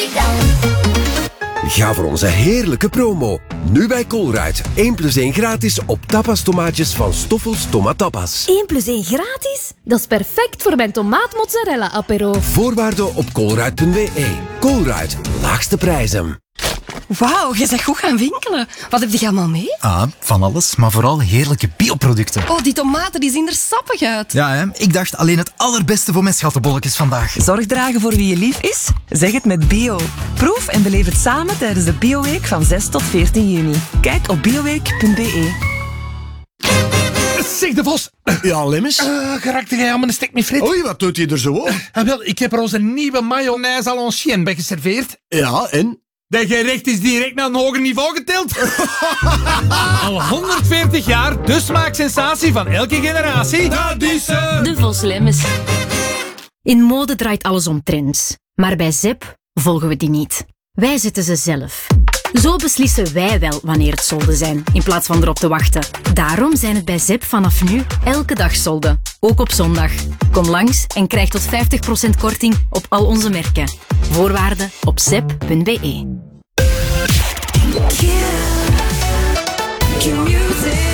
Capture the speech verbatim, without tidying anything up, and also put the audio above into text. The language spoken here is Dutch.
Ga voor onze heerlijke promo. Nu bij Colruyt. één plus één gratis op tapas tomaatjes van Stoffels Tomatapas. één plus één gratis? Dat is perfect voor mijn tomaat-mozzarella apero. Voorwaarden op colruyt punt b e. Colruyt. Laagste prijzen. Wauw, je bent goed gaan winkelen. Wat heb je allemaal mee? Ah, van alles, maar vooral heerlijke bioproducten. Oh, die tomaten die zien er sappig uit. Ja, hè? Ik dacht alleen het allerbeste voor mijn schattenbolletjes vandaag. Zorg dragen voor wie je lief is? Zeg het met bio. Proef en beleef het samen tijdens de Bioweek van zes tot veertien juni. Kijk op bioweek punt b e. Zeg de Vos. Ja, Lemmens? Uh, geraakte jij aan mijn stek met frit? Oei, wat doet hij er zo op? Uh, wel, ik heb er onze nieuwe mayonaise à l'ancienne bij geserveerd. Ja, en? Dat gerecht is direct naar een hoger niveau getild. Al honderdveertig jaar, de smaaksensatie van elke generatie. Dat is ze! De Vos Lemmes. In mode draait alles om trends. Maar bij Zep volgen we die niet. Wij zetten ze zelf. Zo beslissen wij wel wanneer het solden zijn, in plaats van erop te wachten. Daarom zijn het bij Zep vanaf nu elke dag solden. Ook op zondag. Kom langs en krijg tot vijftig procent korting op al onze merken. Voorwaarden op zep punt b e. Q Music.